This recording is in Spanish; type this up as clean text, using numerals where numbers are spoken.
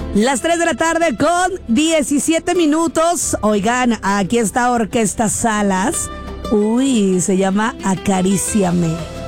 Las 3 de la tarde con 17 minutos. Oigan, aquí está Orquesta Salas. Uy, se llama Acaríciame.